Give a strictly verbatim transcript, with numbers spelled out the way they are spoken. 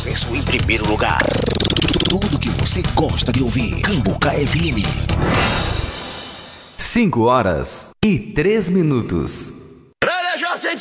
sucesso em primeiro lugar. Tudo que você gosta de ouvir. Cambuca F M. cinco horas e três minutos.